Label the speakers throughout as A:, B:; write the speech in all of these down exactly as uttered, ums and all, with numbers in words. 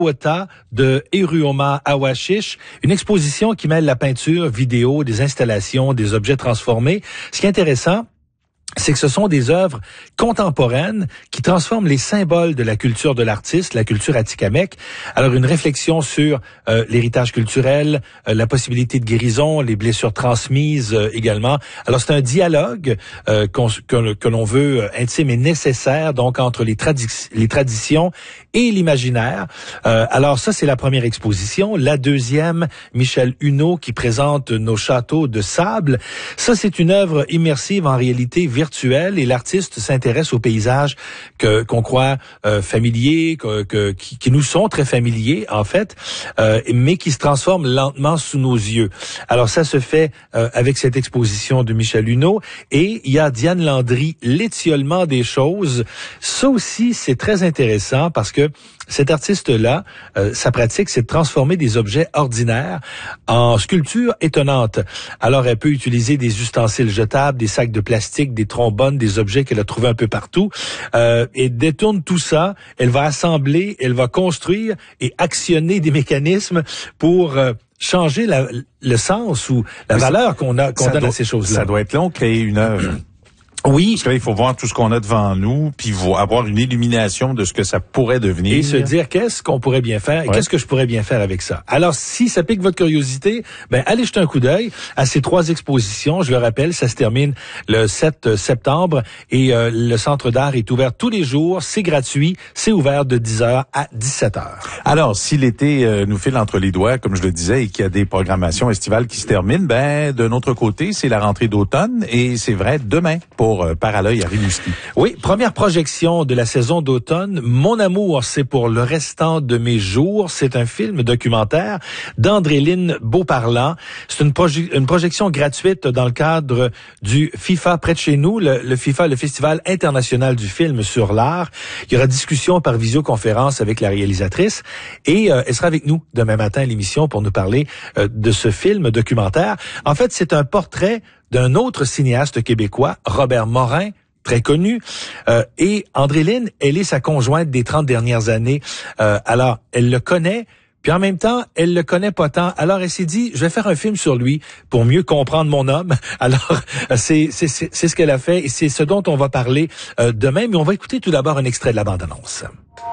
A: de Eruoma Awashish, une exposition qui mêle la peinture, vidéo, des installations, des objets transformés. Ce qui est intéressant, c'est que ce sont des œuvres contemporaines qui transforment les symboles de la culture de l'artiste, la culture atikamekw. Alors, une réflexion sur euh, l'héritage culturel, euh, la possibilité de guérison, les blessures transmises euh, également. Alors, c'est un dialogue euh, qu'on, que, que l'on veut intime et nécessaire, donc, entre les, tradi- les traditions et l'imaginaire. Euh, alors, ça, c'est la première exposition. La deuxième, Michel Huneau, qui présente nos châteaux de sable. Ça, c'est une œuvre immersive, en réalité, virtuel, et l'artiste s'intéresse aux paysages que qu'on croit euh, familiers, que, que qui, qui nous sont très familiers en fait, euh, mais qui se transforment lentement sous nos yeux. Alors ça se fait euh, avec cette exposition de Michel Huneau, et il y a Diane Landry, l'étiolement des choses. Ça aussi c'est très intéressant parce que cet artiste-là, euh, sa pratique, c'est de transformer des objets ordinaires en sculptures étonnantes. Alors, elle peut utiliser des ustensiles jetables, des sacs de plastique, des trombones, des objets qu'elle a trouvés un peu partout, euh, et détourne tout ça. Elle va assembler, elle va construire et actionner des mécanismes pour euh, changer la, le sens ou la
B: Mais
A: valeur qu'on a qu'on donne
B: doit,
A: à ces choses-là.
B: Ça doit être long, créer une œuvre.
A: Oui.
B: Parce que là, il faut voir tout ce qu'on a devant nous, puis avoir une illumination de ce que ça pourrait devenir.
A: Et se dire, qu'est-ce qu'on pourrait bien faire et ouais. qu'est-ce que je pourrais bien faire avec ça. Alors, si ça pique votre curiosité, ben allez jeter un coup d'œil à ces trois expositions. Je le rappelle, ça se termine le sept septembre et euh, le Centre d'art est ouvert tous les jours. C'est gratuit. C'est ouvert de dix heures à dix-sept heures.
B: Alors, si l'été euh, nous file entre les doigts, comme je le disais, et qu'il y a des programmations estivales qui se terminent, ben de notre côté, c'est la rentrée d'automne et c'est vrai demain pour Par à l'œil à Rimouski.
A: Oui, première projection de la saison d'automne. Mon amour, c'est pour le restant de mes jours. C'est un film documentaire d'André-Lyne Beauparlant. C'est une, proje- une projection gratuite dans le cadre du FIFA près de chez nous, le, le FIFA, le Festival international du film sur l'art. Il y aura discussion par visioconférence avec la réalisatrice et euh, elle sera avec nous demain matin à l'émission pour nous parler euh, de ce film documentaire. En fait, c'est un portrait d'un autre cinéaste québécois, Robert Morin, très connu. Euh, et André-Lyne, elle est sa conjointe des trente dernières années. Euh, alors, elle le connaît, puis en même temps, elle le connaît pas tant. Alors, elle s'est dit, je vais faire un film sur lui pour mieux comprendre mon homme. Alors, c'est, c'est, c'est, c'est ce qu'elle a fait et c'est ce dont on va parler euh, demain. Mais on va écouter tout d'abord un extrait de la bande-annonce.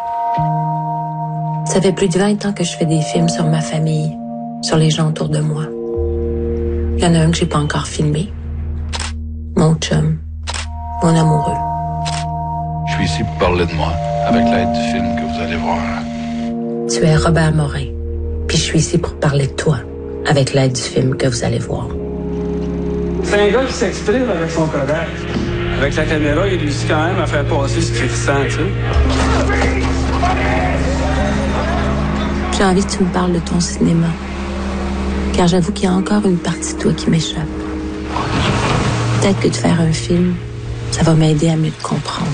C: Ça fait plus de vingt ans que je fais des films sur ma famille, sur les gens autour de moi. Il y en a un que j'ai pas encore filmé. Mon chum. Mon amoureux.
D: Je suis ici pour parler de moi, avec l'aide du film que vous allez voir.
C: Tu es Robert Morin. Puis je suis ici pour parler de toi, avec l'aide du film que vous allez voir.
E: C'est un gars qui s'exprime avec son Kodak. Avec la caméra, il réussit quand même à faire passer ce qu'il ressent, tu sais.
C: J'ai envie que tu me parles de ton cinéma. Car j'avoue qu'il y a encore une partie de toi qui m'échappe. Peut-être que de faire un film, ça va m'aider à mieux te comprendre.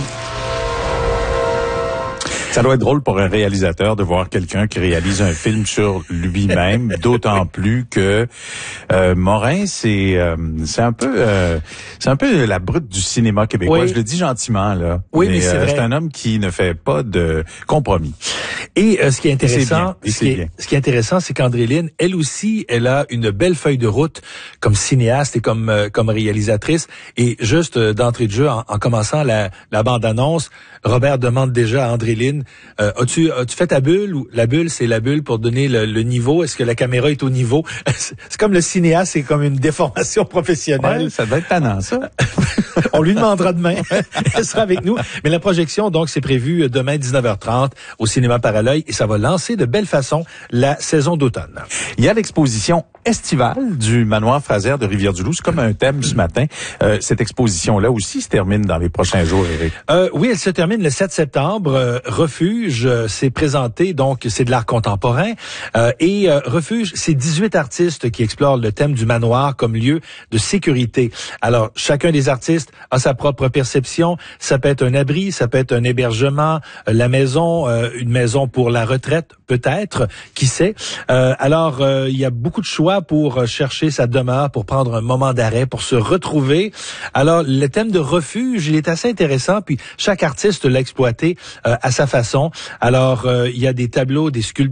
B: Ça doit être drôle pour un réalisateur de voir quelqu'un qui réalise un film sur lui-même, d'autant plus que euh, Morin, c'est euh, c'est un peu euh, c'est un peu la brute du cinéma québécois.
A: Oui.
B: Je le dis gentiment là.
A: Oui, mais,
B: mais
A: c'est
B: euh,
A: vrai.
B: C'est un homme qui ne fait pas de compromis.
A: Et euh, ce qui est intéressant,
B: Et c'est bien. Et
A: ce, qui
B: c'est
A: est,
B: bien.
A: ce qui est intéressant, c'est qu'André-Lyne, elle aussi, elle a une belle feuille de route comme cinéaste et comme euh, comme réalisatrice. Et juste euh, d'entrée de jeu, en, en commençant la, la bande-annonce, Robert demande déjà à André-Lyne, euh, as-tu as-tu fait ta bulle ou la bulle, c'est la bulle pour donner le, le niveau. Est-ce que la caméra est au niveau? C'est comme le cinéaste, c'est comme une déformation professionnelle.
B: Ouais, ça doit être tannant, ça.
A: On lui demandera demain. Elle sera avec nous. Mais la projection, donc, c'est prévu demain dix-neuf heures trente au cinéma Par à l'œil et ça va lancer de belle façon la saison d'automne.
B: Il y a l'exposition estivale du Manoir Fraser de Rivière-du-Loup. C'est comme un thème ce matin. Euh, cette exposition-là aussi se termine dans les prochains jours, Éric.
A: Euh, oui, elle se termine le sept septembre. Euh, Refuge euh, s'est présenté, donc c'est de l'art contemporain. Euh, et euh, Refuge, c'est dix-huit artistes qui explorent le thème du manoir comme lieu de sécurité. Alors, chacun des artistes a sa propre perception. Ça peut être un abri, ça peut être un hébergement, euh, la maison, euh, une maison pour la retraite, peut-être, qui sait. Euh, alors, euh, il y a beaucoup de choix pour chercher sa demeure, pour prendre un moment d'arrêt, pour se retrouver. Alors, le thème de refuge, il est assez intéressant, puis chaque artiste l'a exploité euh, à sa façon. Alors, euh, il y a des tableaux, des sculptures,